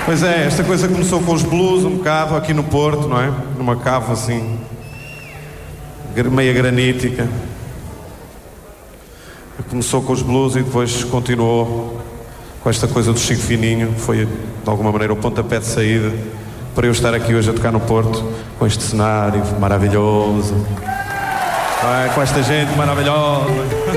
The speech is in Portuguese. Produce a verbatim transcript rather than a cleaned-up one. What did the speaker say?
Pois é, esta coisa começou com os blues um bocado aqui no Porto, não é? Numa cava assim, meia granítica. Começou com os blues e depois continuou com esta coisa do Chico Fininho. Foi, de alguma maneira, o pontapé de saída para eu estar aqui hoje a tocar no Porto, com este cenário maravilhoso, com esta gente maravilhosa.